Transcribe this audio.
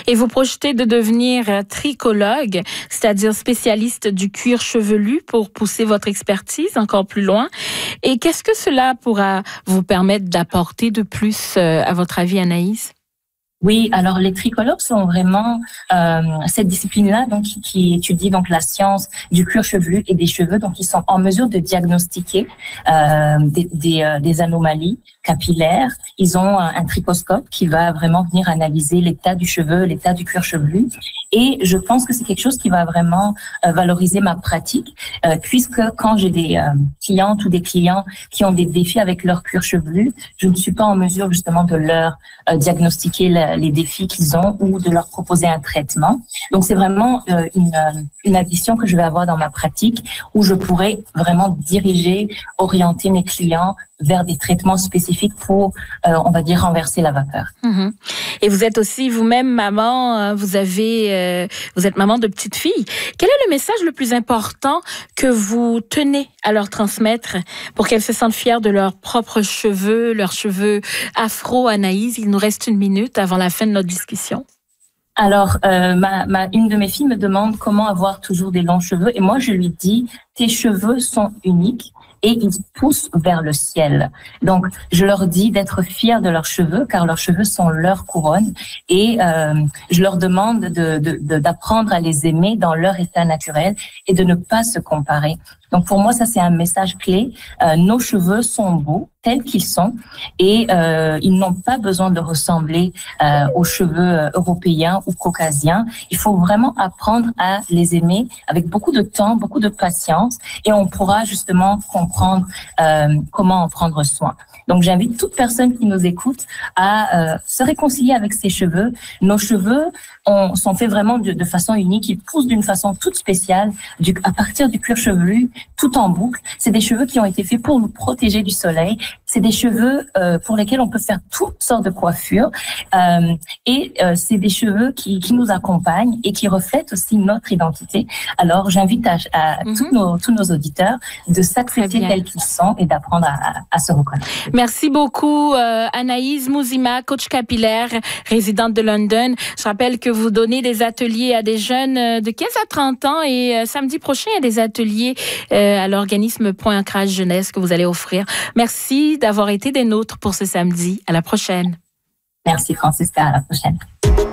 Et vous projetez de devenir tricologue, c'est-à-dire spécialiste du cuir chevelu pour pousser votre expertise encore plus loin. Et qu'est-ce que cela pourra vous permettre d'apporter de plus, à votre avis, Anaïs? Oui, alors les tricologues sont vraiment cette discipline-là, donc qui étudie donc la science du cuir chevelu et des cheveux, donc ils sont en mesure de diagnostiquer des anomalies capillaires. Ils ont un tricoscope qui va vraiment venir analyser l'état du cheveu, l'état du cuir chevelu, et je pense que c'est quelque chose qui va vraiment valoriser ma pratique, puisque quand j'ai des clientes ou des clients qui ont des défis avec leur cuir chevelu, je ne suis pas en mesure justement de leur diagnostiquer les défis qu'ils ont ou de leur proposer un traitement. Donc, c'est vraiment une addition que je vais avoir dans ma pratique où je pourrais vraiment diriger, orienter mes clients vers des traitements spécifiques pour, on va dire, renverser la vapeur. Mm-hmm. Et vous êtes aussi vous-même maman, vous êtes maman de petites filles. Quel est le message le plus important que vous tenez à leur transmettre pour qu'elles se sentent fières de leurs propres cheveux, leurs cheveux afro, Anaïs? Il nous reste 1 minute avant la fin de notre discussion. Alors, une de mes filles me demande comment avoir toujours des longs cheveux et moi, je lui dis, tes cheveux sont uniques et ils poussent vers le ciel. Donc, je leur dis d'être fiers de leurs cheveux, car leurs cheveux sont leur couronne, et je leur demande d'apprendre à les aimer dans leur état naturel et de ne pas se comparer. Donc, pour moi, ça, c'est un message clé. Nos cheveux sont beaux, tels qu'ils sont, et ils n'ont pas besoin de ressembler aux cheveux européens ou caucasiens. Il faut vraiment apprendre à les aimer avec beaucoup de temps, beaucoup de patience, et on pourra justement comprendre comment en prendre soin. Donc, j'invite toute personne qui nous écoute à se réconcilier avec ses cheveux. Nos cheveux sont faits vraiment de façon unique. Ils poussent d'une façon toute spéciale, à partir du cuir chevelu, tout en boucle. C'est des cheveux qui ont été faits pour nous protéger du soleil. C'est des cheveux pour lesquels on peut faire toutes sortes de coiffures. C'est des cheveux qui nous accompagnent et qui reflètent aussi notre identité. Alors, j'invite à tous nos auditeurs de s'accepter tels qu'ils sont et d'apprendre à se reconnaître. Merci beaucoup, Anaïs Mouzima, coach capillaire, résidente de London. Je rappelle que vous donnez des ateliers à des jeunes de 15 à 30 ans et samedi prochain, il y a des ateliers à l'organisme Point Ancrage Jeunesse que vous allez offrir. Merci d'avoir été des nôtres pour ce samedi. À la prochaine. Merci, Francisca. À la prochaine.